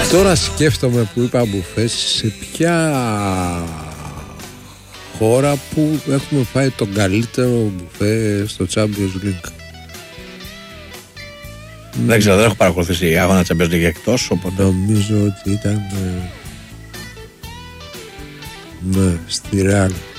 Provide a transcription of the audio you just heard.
Τώρα σκέφτομαι που είπα μπουφές, σε ποια χώρα που έχουμε φάει τον καλύτερο μπουφέ στο Champions League. Δεν ξέρω, δεν έχω παρακολουθήσει αγώνα Champions League εκτός, οπότε... Νομίζω ότι ήταν στη Ρεάλ.